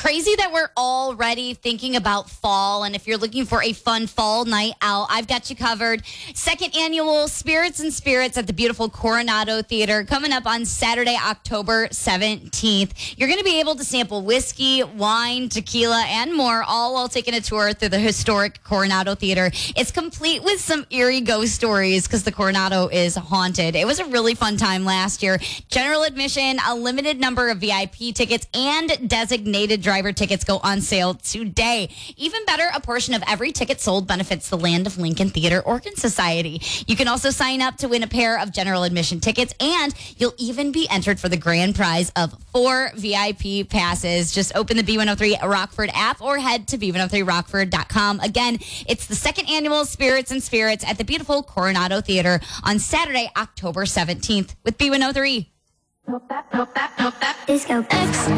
Crazy that we're already thinking about fall. And if you're looking for a fun fall night out, I've got you covered. Second annual Spirits and Spirits at the beautiful Coronado Theater coming up on Saturday, October 17th. You're going to be able to sample whiskey, wine, tequila, and more, all while taking a tour through the historic Coronado Theater. It's complete with some eerie ghost stories because the Coronado is haunted. It was a really fun time last year. General admission, a limited number of VIP tickets, and designated driver tickets go on sale today. Even better, a portion of every ticket sold benefits the Land of Lincoln Theater Organ Society. You can also sign up to win a pair of general admission tickets, and you'll even be entered for the grand prize of 4 VIP passes. Just open the B103 Rockford app or head to b103rockford.com. Again, it's the second annual Spirits and Spirits at the beautiful Coronado Theater on Saturday, October 17th with B103. Disco X.